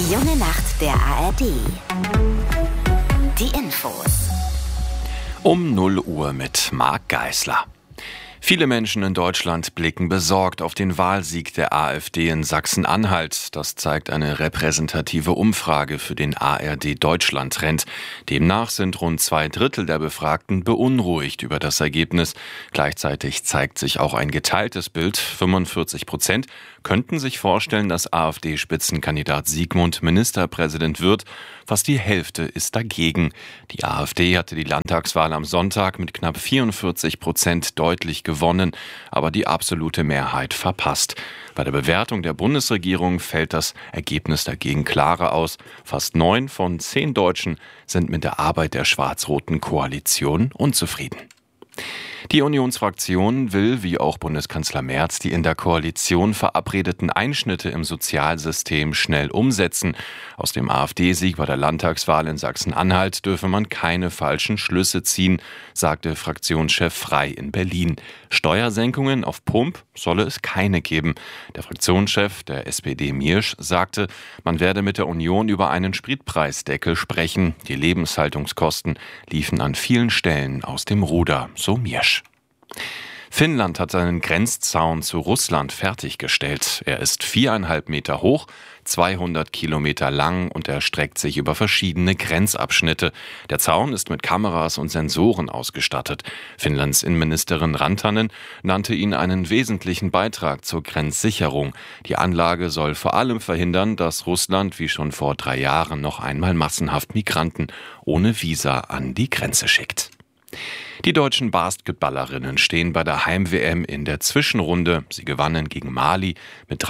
Die junge Nacht der ARD. Die Infos. Um 0 Uhr mit Marc Geisler. Viele Menschen in Deutschland blicken besorgt auf den Wahlsieg der AfD in Sachsen-Anhalt. Das zeigt eine repräsentative Umfrage für den ARD-Deutschland-Trend. Demnach sind rund 2/3 der Befragten beunruhigt über das Ergebnis. Gleichzeitig zeigt sich auch ein geteiltes Bild. 45% könnten sich vorstellen, dass AfD-Spitzenkandidat Sigmund Ministerpräsident wird. Fast die Hälfte ist dagegen. Die AfD hatte die Landtagswahl am Sonntag mit knapp 44% deutlich gewonnen, aber die absolute Mehrheit verpasst. Bei der Bewertung der Bundesregierung fällt das Ergebnis dagegen klarer aus. Fast 9 von 10 Deutschen sind mit der Arbeit der schwarz-roten Koalition unzufrieden. Die Unionsfraktion will, wie auch Bundeskanzler Merz, die in der Koalition verabredeten Einschnitte im Sozialsystem schnell umsetzen. Aus dem AfD-Sieg bei der Landtagswahl in Sachsen-Anhalt dürfe man keine falschen Schlüsse ziehen, sagte Fraktionschef Frey in Berlin. Steuersenkungen auf Pump solle es keine geben. Der Fraktionschef der SPD Miersch sagte, man werde mit der Union über einen Spritpreisdeckel sprechen. Die Lebenshaltungskosten liefen an vielen Stellen aus dem Ruder, so Miersch. Finnland hat seinen Grenzzaun zu Russland fertiggestellt. Er ist 4,5 Meter hoch, 200 Kilometer lang und erstreckt sich über verschiedene Grenzabschnitte. Der Zaun ist mit Kameras und Sensoren ausgestattet. Finnlands Innenministerin Rantanen nannte ihn einen wesentlichen Beitrag zur Grenzsicherung. Die Anlage soll vor allem verhindern, dass Russland wie schon vor 3 Jahren noch einmal massenhaft Migranten ohne Visa an die Grenze schickt. Die deutschen Basketballerinnen stehen bei der Heim-WM in der Zwischenrunde. Sie gewannen gegen Mali mit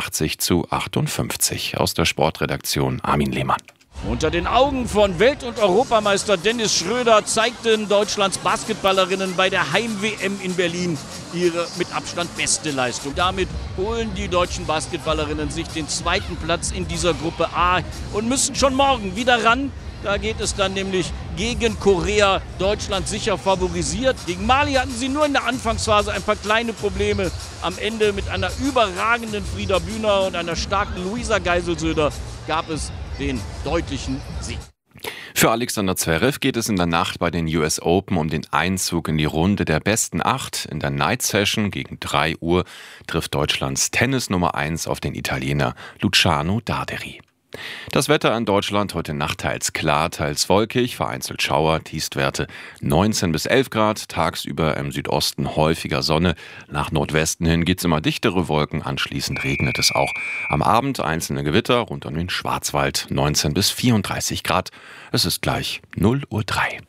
83:58. Aus der Sportredaktion Armin Lehmann. Unter den Augen von Welt- und Europameister Dennis Schröder zeigten Deutschlands Basketballerinnen bei der Heim-WM in Berlin ihre mit Abstand beste Leistung. Damit holen die deutschen Basketballerinnen sich den 2. Platz in dieser Gruppe A und müssen schon morgen wieder ran. Da geht es dann nämlich gegen Korea, Deutschland sicher favorisiert. Gegen Mali hatten sie nur in der Anfangsphase ein paar kleine Probleme. Am Ende mit einer überragenden Frieda Bühner und einer starken Luisa Geiselsöder gab es den deutlichen Sieg. Für Alexander Zverev geht es in der Nacht bei den US Open um den Einzug in die Runde der besten 8. In der Night Session gegen 3 Uhr trifft Deutschlands Tennis Nummer 1 auf den Italiener Luciano Darderi. Das Wetter in Deutschland heute Nacht teils klar, teils wolkig, vereinzelt Schauer, Tiefstwerte 19 bis 11 Grad, tagsüber im Südosten häufiger Sonne, nach Nordwesten hin geht's immer dichtere Wolken, anschließend regnet es auch. Am Abend einzelne Gewitter rund um den Schwarzwald, 19 bis 34 Grad, es ist gleich 0:03 Uhr.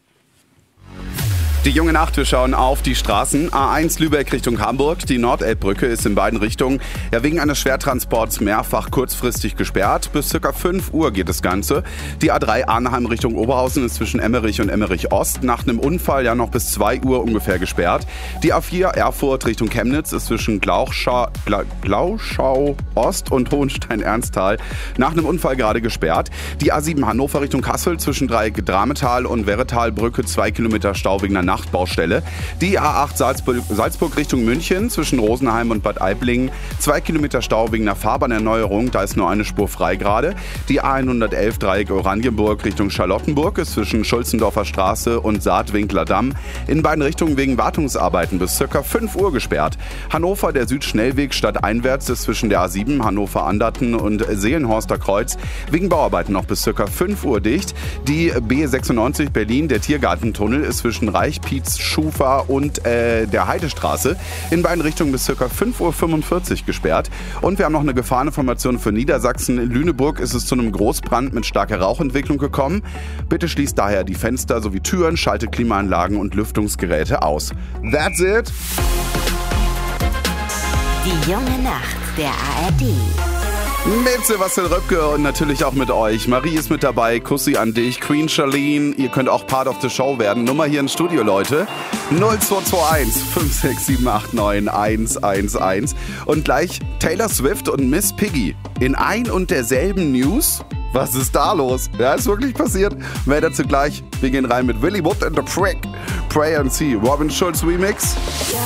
Die junge Nacht, wir schauen auf die Straßen. A1 Lübeck Richtung Hamburg. Die Nordelbbrücke ist in beiden Richtungen wegen eines Schwertransports mehrfach kurzfristig gesperrt. Bis ca. 5 Uhr geht das Ganze. Die A3 Arnheim Richtung Oberhausen ist zwischen Emmerich und Emmerich Ost nach einem Unfall noch bis 2 Uhr ungefähr gesperrt. Die A4 Erfurt Richtung Chemnitz ist zwischen Glauchau Ost und Hohenstein-Ernsthal nach einem Unfall gerade gesperrt. Die A7 Hannover Richtung Kassel zwischen Dreieck Drametal und Werretalbrücke 2 Kilometer Stau wegen einer Nachtbaustelle. Die A8 Salzburg Richtung München zwischen Rosenheim und Bad Aiblingen 2 Kilometer Stau wegen einer Fahrbahnerneuerung, da ist nur eine Spur frei gerade. Die A111 Dreieck Oranienburg Richtung Charlottenburg ist zwischen Schulzendorfer Straße und Saatwinkler Damm in beiden Richtungen wegen Wartungsarbeiten bis ca. 5 Uhr gesperrt. Hannover, der Südschnellweg stadteinwärts ist zwischen der A7 Hannover-Anderten und Seelenhorster Kreuz wegen Bauarbeiten noch bis ca. 5 Uhr dicht. Die B96 Berlin, der Tiergartentunnel ist zwischen Pietz, Schufa und der Heidestraße in beiden Richtungen bis ca. 5:45 Uhr gesperrt. Und wir haben noch eine Gefahreninformation für Niedersachsen. In Lüneburg ist es zu einem Großbrand mit starker Rauchentwicklung gekommen. Bitte schließt daher die Fenster sowie Türen, schaltet Klimaanlagen und Lüftungsgeräte aus. That's it! Die junge Nacht der ARD. Mit Sebastian Röpke und natürlich auch mit euch. Marie ist mit dabei, Kussi an dich, Queen Charlene. Ihr könnt auch Part of the Show werden. Nummer hier im Studio, Leute. 0221 56789 111. Und gleich Taylor Swift und Miss Piggy in ein und derselben News. Was ist da los? Ja, ist wirklich passiert. Mehr dazu gleich. Wir gehen rein mit Willy Wood and the Prick. Pray and See. Robin Schulz Remix.